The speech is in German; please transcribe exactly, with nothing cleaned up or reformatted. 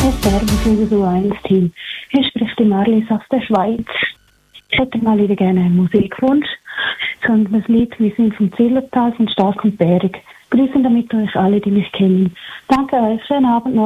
Servus, liebe so eins Team. Hier spricht die Marlies aus der Schweiz. Ich hätte mal wieder gerne einen Musikwunsch. Sondern das Lied «Wir sind vom Zillertal, sind stark und bärig». Grüßen damit euch alle, die mich kennen. Danke euch, schönen Abend noch.